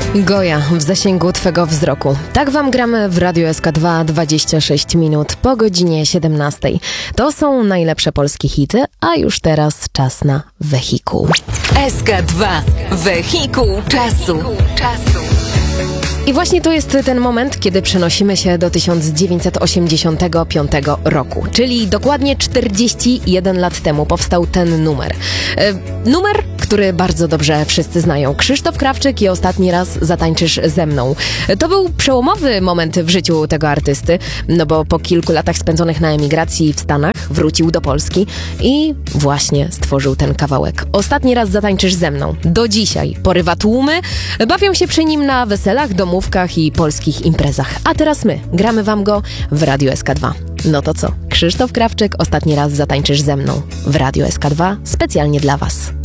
Goja w zasięgu Twego wzroku. Tak Wam gramy w Radiu SK2 26 minut po godzinie 17. To są najlepsze polskie hity, a już teraz czas na wehikuł. SK2. Wehikuł czasu. I właśnie to jest ten moment, kiedy przenosimy się do 1985 roku, czyli dokładnie 41 lat temu powstał ten numer. Numer, który bardzo dobrze wszyscy znają. Krzysztof Krawczyk i Ostatni raz zatańczysz ze mną. To był przełomowy moment w życiu tego artysty, no bo po kilku latach spędzonych na emigracji w Stanach wrócił do Polski i właśnie stworzył ten kawałek. Ostatni raz zatańczysz ze mną. Do dzisiaj porywa tłumy, bawią się przy nim na weselach, domówkach i polskich imprezach. A teraz my gramy Wam go w Radiu SK2. No to co? Krzysztof Krawczyk, Ostatni raz zatańczysz ze mną w Radiu SK2 specjalnie dla Was.